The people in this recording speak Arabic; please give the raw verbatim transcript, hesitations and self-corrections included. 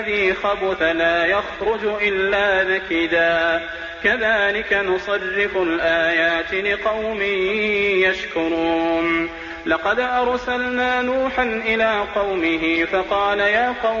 الذي خبث لا يخرج إلا نكدا كذلك نصرف الآيات لقوم يشكرون. لقد أرسلنا نوحا إلى قومه فقال يا قوم